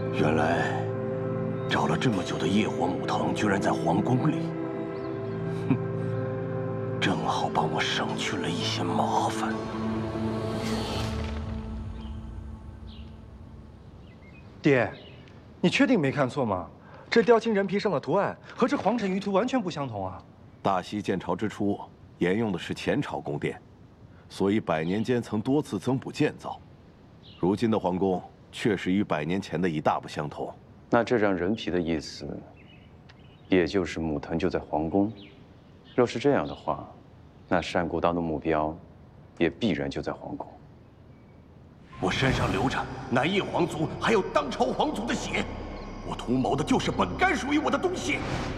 原来找了这么久的业火母藤，居然在皇宫里。哼，正好帮我省去了一些麻烦。 爹，你确定没看错吗？这雕青人皮上的图案和这皇城舆图完全不相同啊！ 大西建朝之初，沿用的是前朝宫殿，所以100年间曾多次增补建造。如今的皇宫确实与100年前的已大不相同。 那这张人皮的意思，也就是母藤就在皇宫。若是这样的话，那单古道的目标，也必然就在皇宫。 我身上流着南叶皇族还有当朝皇族的血，我图谋的就是本该属于我的东西。